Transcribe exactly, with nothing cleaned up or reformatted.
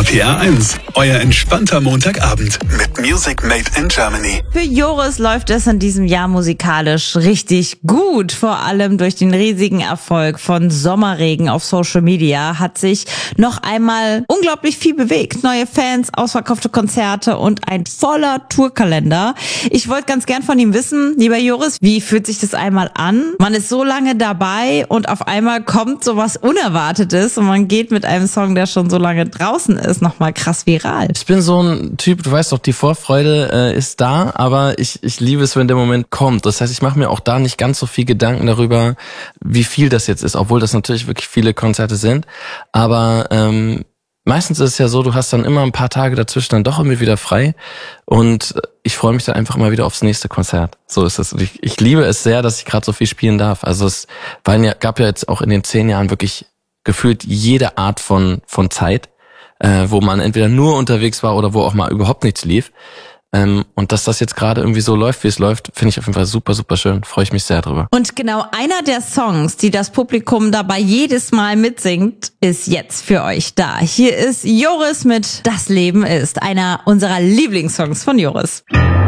T R eins, euer entspannter Montagabend mit Music Made in Germany. Für Joris läuft es in diesem Jahr musikalisch richtig gut. Vor allem durch den riesigen Erfolg von Sommerregen auf Social Media hat sich noch einmal unglaublich viel bewegt. Neue Fans, ausverkaufte Konzerte und ein voller Tourkalender. Ich wollte ganz gern von ihm wissen, lieber Joris, wie fühlt sich das einmal an? Man ist so lange dabei und auf einmal kommt sowas Unerwartetes und man geht mit einem Song, der schon so lange draußen ist, nochmal krass viral. Ich bin so ein Typ, du weißt doch, die Vorfreude äh, ist da, aber ich ich liebe es, wenn der Moment kommt. Das heißt, ich mache mir auch da nicht ganz so viel Gedanken darüber, wie viel das jetzt ist, obwohl das natürlich wirklich viele Konzerte sind. Aber ähm, meistens ist es ja so, du hast dann immer ein paar Tage dazwischen dann doch irgendwie wieder frei und ich freue mich dann einfach mal wieder aufs nächste Konzert. So ist es. Und ich, ich liebe es sehr, dass ich gerade so viel spielen darf. Also es waren ja, gab ja jetzt auch in den zehn Jahren wirklich gefühlt jede Art von von Zeit, äh, wo man entweder nur unterwegs war oder wo auch mal überhaupt nichts lief. Ähm, und dass das jetzt gerade irgendwie so läuft, wie es läuft, finde ich auf jeden Fall super, super schön. Freue ich mich sehr drüber. Und genau einer der Songs, die das Publikum dabei jedes Mal mitsingt, ist jetzt für euch da. Hier ist Joris mit Das Leben ist, einer unserer Lieblingssongs von Joris.